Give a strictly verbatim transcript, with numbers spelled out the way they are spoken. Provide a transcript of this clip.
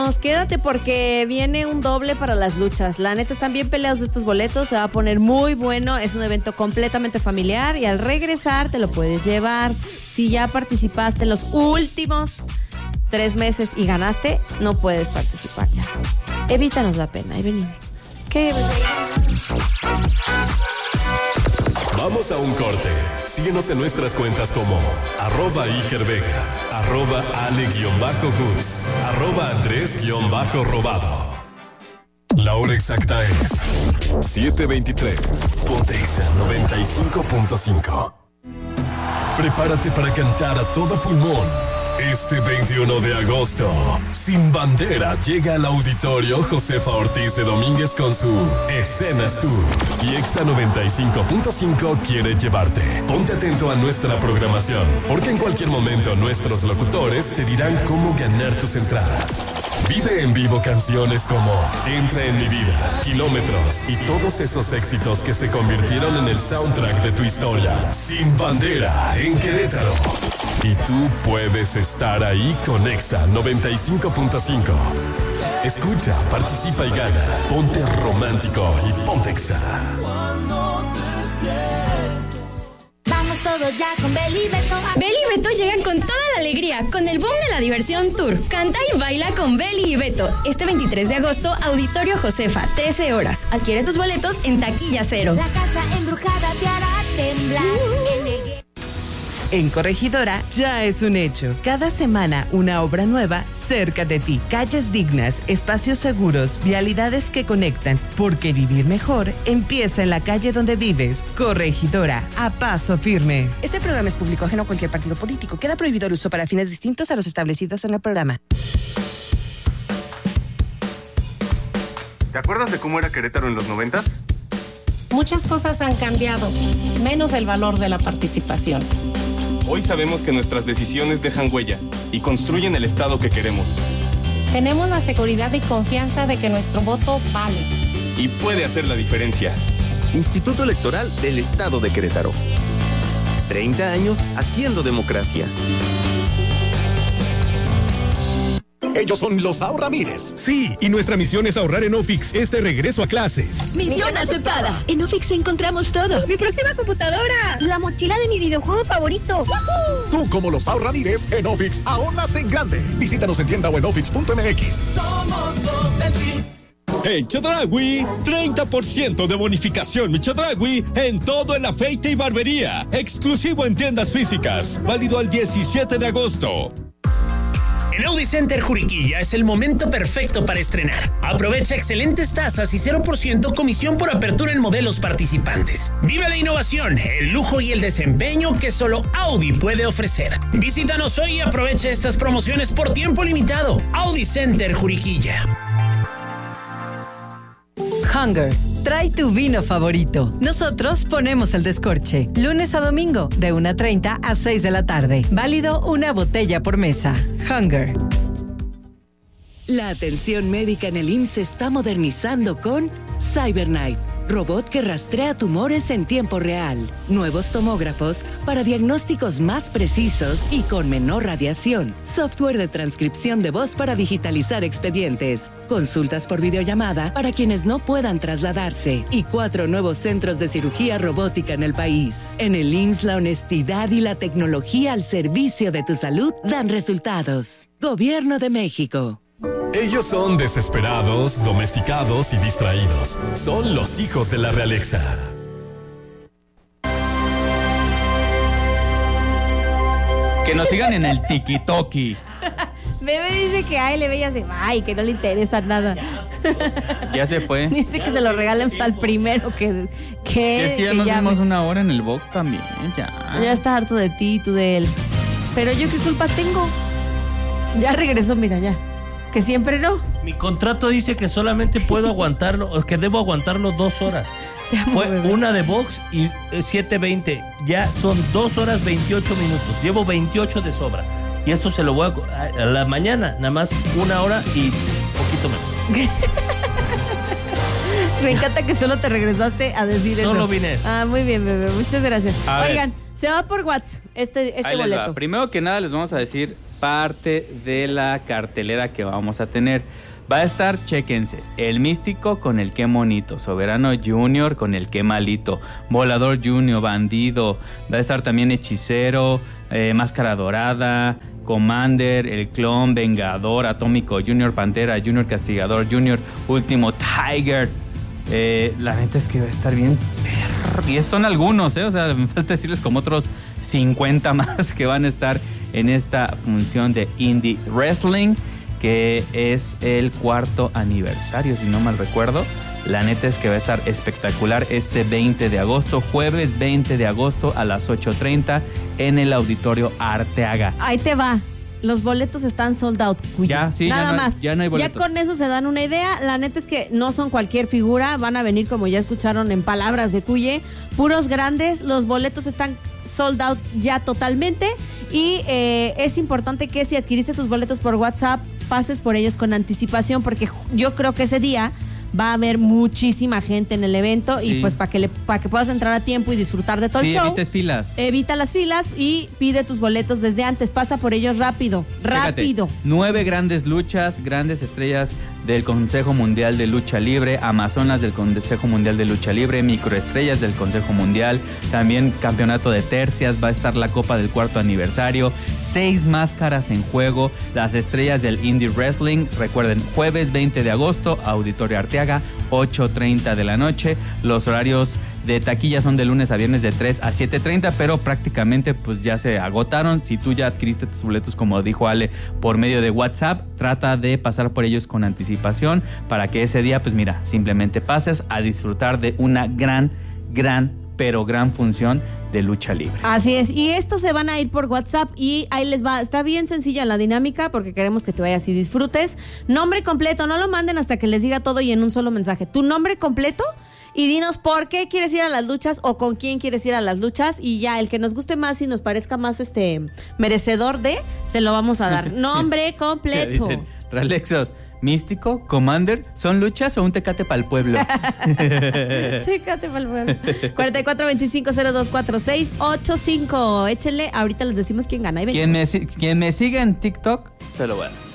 Vámonos, quédate porque viene un doble para las luchas. La neta, están bien peleados estos boletos, se va a poner muy bueno. Es un evento completamente familiar y al regresar te lo puedes llevar. Si ya participaste en los últimos tres meses y ganaste, no puedes participar ya. Evítanos la pena, ahí venimos. ¿Qué? Vamos a un corte. Síguenos en nuestras cuentas como arroba Iker Vega, arroba Ale-Goods, arroba Andrés-Robado. La hora exacta es siete veintitrés. Pontexa noventa y cinco punto cinco. Prepárate para cantar a todo pulmón. Este veintiuno de agosto, Sin Bandera llega al auditorio Josefa Ortiz de Domínguez con su Escenas Tour. Y Exa noventa y cinco punto cinco quiere llevarte. Ponte atento a nuestra programación, porque en cualquier momento nuestros locutores te dirán cómo ganar tus entradas. Vive en vivo canciones como Entra en mi vida, Kilómetros y todos esos éxitos que se convirtieron en el soundtrack de tu historia. Sin Bandera en Querétaro. Y tú puedes estar ahí con Exa noventa y cinco punto cinco. Escucha, participa y gana. Ponte romántico y ponte Exa. Vamos todos ya con Beli y Beto. Beli y Beto llegan con toda la alegría, con el boom de la diversión tour. Canta y baila con Beli y Beto. Este veintitrés de agosto, Auditorio Josefa, trece horas. Adquiere tus boletos en Taquilla Cero. La casa embrujada te hará temblar. Uh. En el... En Corregidora ya es un hecho. Cada semana una obra nueva cerca de ti. Calles dignas, espacios seguros, vialidades que conectan. Porque vivir mejor empieza en la calle donde vives. Corregidora, a paso firme. Este programa es público ajeno a cualquier partido político. Queda prohibido el uso para fines distintos a los establecidos en el programa. ¿Te acuerdas de cómo era Querétaro en los noventas? Muchas cosas han cambiado, menos el valor de la participación. Hoy sabemos que nuestras decisiones dejan huella y construyen el Estado que queremos. Tenemos la seguridad y confianza de que nuestro voto vale. Y puede hacer la diferencia. Instituto Electoral del Estado de Querétaro. treinta años haciendo democracia. Ellos son los Ahorramires. Sí, y nuestra misión es ahorrar en Ofix este regreso a clases. Misión aceptada. En Ofix encontramos todo. Mi próxima computadora. La mochila de mi videojuego favorito. ¡Woohoo! Tú, como los Ahorramires, en Ofix ahorras en grande. Visítanos en tienda o en ofix punto m x. Somos los del team. En Chedraui, treinta por ciento de bonificación mi Chedraui en todo el afeite y barbería. Exclusivo en tiendas físicas. Válido al diecisiete de agosto. En Audi Center Juriquilla es el momento perfecto para estrenar. Aprovecha excelentes tasas y cero por ciento comisión por apertura en modelos participantes. Vive la innovación, el lujo y el desempeño que solo Audi puede ofrecer. Visítanos hoy y aprovecha estas promociones por tiempo limitado. Audi Center Juriquilla. Hunger, trae tu vino favorito. Nosotros ponemos el descorche. Lunes a domingo, de una treinta a seis de la tarde. Válido una botella por mesa. Hunger. La atención médica en el I M S S se está modernizando con CyberKnife, robot que rastrea tumores en tiempo real. Nuevos tomógrafos para diagnósticos más precisos y con menor radiación. Software de transcripción de voz para digitalizar expedientes. Consultas por videollamada para quienes no puedan trasladarse. Y cuatro nuevos centros de cirugía robótica en el país. En el I M S S, la honestidad y la tecnología al servicio de tu salud dan resultados. Gobierno de México. Ellos son desesperados, domesticados y distraídos. Son los hijos de la realeza. Que nos sigan en el tiki-toki. Bebé dice que a él le ve y hace, ay, que no le interesa nada. Ya se fue. Dice que se lo regalemos al primero que, que Es que ya que nos llame. dimos una hora en el box también, ya. Ya está harto de ti y tú de él. Pero yo qué culpa tengo. Ya regresó, mira, ya. Que siempre no. Mi contrato dice que solamente puedo aguantarlo, o que debo aguantarlo dos horas. Fue una de box y siete veinte. Ya son dos horas veintiocho minutos. Llevo veintiocho de sobra. Y esto se lo voy a... A la mañana, nada más una hora y poquito menos. Me encanta que solo te regresaste a decir Solo eso. Solo vine. Ah, muy bien, bebé. Muchas gracias. A Oigan, ver. se va por WhatsApp este, este Ahí les boleto. va. Primero que nada les vamos a decir parte de la cartelera que vamos a tener. Va a estar, chéquense, el Místico con el Qué Monito, Soberano Junior con el Qué Malito, Volador Junior, Bandido, va a estar también Hechicero, eh, Máscara Dorada, Commander, El Clon, Vengador, Atómico Junior, Pantera Junior, Castigador Junior, Último Tiger. Eh, la neta es que va a estar bien perro. Y son algunos, ¿eh? O sea, me falta decirles como otros cincuenta más que van a estar en esta función de Indie Wrestling, que es el cuarto aniversario, si no mal recuerdo. La neta es que va a estar espectacular este veinte de agosto, jueves veinte de agosto a las ocho treinta en el Auditorio Arteaga. Ahí te va. Los boletos están sold out, Cuyo. Ya, sí, Nada ya no, más. Ya no hay boletos. Ya con eso se dan una idea. La neta es que no son cualquier figura. Van a venir, como ya escucharon en palabras de Cuye, puros grandes. Los boletos están sold out ya totalmente. Y eh, es importante que si adquiriste tus boletos por WhatsApp, pases por ellos con anticipación, porque yo creo que ese día va a haber muchísima gente en el evento, sí. Y pues para que le, para que puedas entrar a tiempo y disfrutar de todo sí, el show. Sí, evites filas. Evita las filas y pide tus boletos desde antes. Pasa por ellos rápido, rápido. Fíjate, nueve grandes luchas, grandes estrellas del Consejo Mundial de Lucha Libre, Amazonas del Consejo Mundial de Lucha Libre, microestrellas del Consejo Mundial, también campeonato de tercias, va a estar la Copa del cuarto aniversario, seis máscaras en juego, las estrellas del Indie Wrestling. Recuerden, jueves veinte de agosto, Auditorio Arteaga, ocho treinta de la noche. Los horarios de taquilla son de lunes a viernes de tres a siete treinta, pero prácticamente pues ya se agotaron. Si tú ya adquiriste tus boletos, como dijo Ale, por medio de WhatsApp, trata de pasar por ellos con anticipación para que ese día, pues mira, simplemente pases a disfrutar de una gran, gran, pero gran función de lucha libre. Así es, y estos se van a ir por WhatsApp y ahí les va, está bien sencilla la dinámica porque queremos que te vayas y disfrutes. Nombre completo, no lo manden hasta que les diga todo y en un solo mensaje. Tu nombre completo y dinos por qué quieres ir a las luchas o con quién quieres ir a las luchas y ya, el que nos guste más y nos parezca más este merecedor de, se lo vamos a dar. Nombre completo. Dicen, Ralexos, Místico, Commander, ¿son luchas o un tecate para el pueblo? Tecate para el pueblo. cuatro cuatro dos cinco cero dos cuatro seis ocho cinco. Échenle, ahorita les decimos quién gana. Quien me, quien me siga en TikTok, se lo voy a dar.